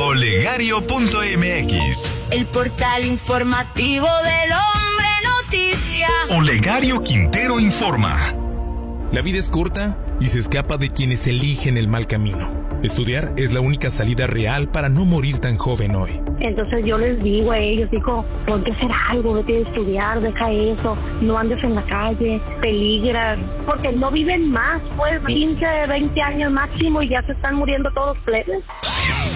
Olegario.mx, el portal informativo del Hombre Noticia. Olegario Quintero informa. La vida es corta y se escapa de quienes eligen el mal camino. Estudiar es la única salida real para no morir tan joven hoy. Entonces yo les digo a ellos, ponte a hacer algo, vete a estudiar, deja eso, no andes en la calle, peligran, porque no viven más, pues 15, 20 años máximo y ya se están muriendo todos plebes.